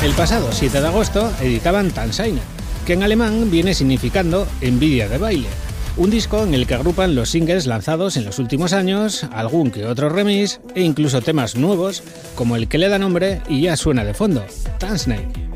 El pasado 7 de agosto editaban Tanzania, que en alemán viene significando envidia de baile. Un disco en el que agrupan los singles lanzados en los últimos años, algún que otro remix e incluso temas nuevos como el que le da nombre y ya suena de fondo, Tanzania.